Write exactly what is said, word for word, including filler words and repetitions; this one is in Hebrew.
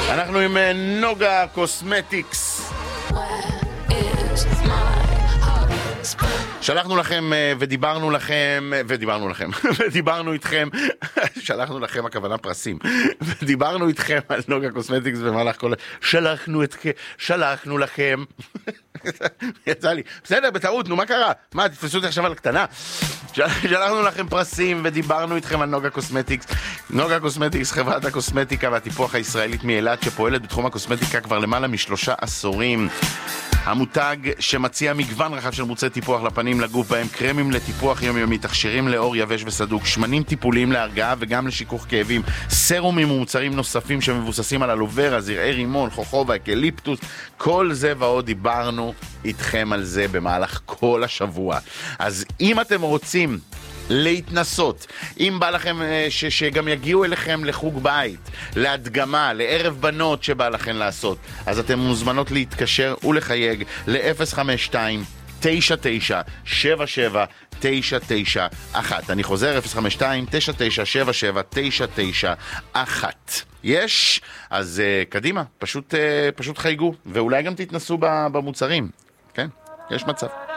אנחנו עם נוגה קוסמטיקס. שלחנו לכם ודיברנו לכם ודיברנו לכם ודיברנו איתכם, שלחנו לכם הכוונה פרסים, ודיברנו איתכם על נוגה קוסמטיקס במהלך כל... שלחנו את... שלחנו לכם יצא לי, בסדר, בטעות, נו מה קרה? מה, תתפסו אותי עכשיו על הקטנה? שלחנו לכם פרסים ודיברנו איתכם על נוגה קוסמטיקס. נוגה קוסמטיקס, חברת הקוסמטיקה והטיפוח הישראלית מאילת, שפועלת בתחום הקוסמטיקה כבר למעלה משלושה עשורים. המותג שמציע מגוון רחב של מוצרי טיפוח לפנים, לגוף, בהם קרמים לטיפוח יומיומי, תכשירים לאור יבש וסדוק, שמנים טיפוליים להרגעה וגם לשיכוך כאבים, סרומים ומוצרים נוספים שמבוססים על אלוברה, זרעי רימון, חוכובה, אקליפטוס, כל זה ועוד דיברנו איתכם על זה במהלך כל השבוע. אז אם אתם רוצים להתנסות, אם בא לכם ש- שגם יגיעו אליכם לחוג בית, להדגמה, לערב בנות שבא לכם לעשות, אז אתם מוזמנות להתקשר ולחייג ל-אפס חמש שתיים תשע תשע שבע שבע תשע תשע אחת. אני חוזר, אפס חמש שתיים תשע תשע שבע שבע תשע תשע אחת. יש? אז uh, קדימה, פשוט, uh, פשוט חייגו, ואולי גם תתנסו במוצרים. כן? יש מצב.